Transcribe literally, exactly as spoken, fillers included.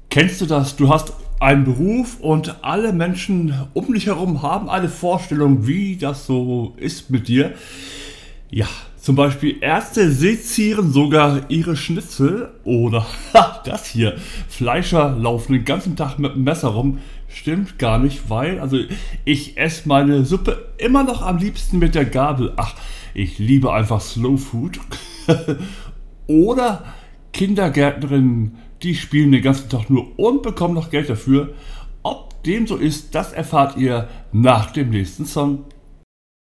Kennst du das? Du hast einen Beruf und alle Menschen um dich herum haben eine Vorstellung, wie das so ist mit dir. Ja, zum Beispiel Ärzte sezieren sogar ihre Schnitzel oder ha, das hier. Fleischer laufen den ganzen Tag mit dem Messer rum. Stimmt gar nicht, weil also ich esse meine Suppe immer noch am liebsten mit der Gabel. Ach, ich liebe einfach Slow Food. Oder Kindergärtnerinnen, die spielen den ganzen Tag nur und bekommen noch Geld dafür. Ob dem so ist, das erfahrt ihr nach dem nächsten Song.